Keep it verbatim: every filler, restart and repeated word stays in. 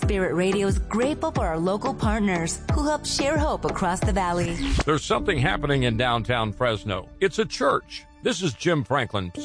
Spirit Radio is grateful for our local partners who help share hope across the valley. There's something happening in downtown Fresno. It's a church. This is Jim Franklin.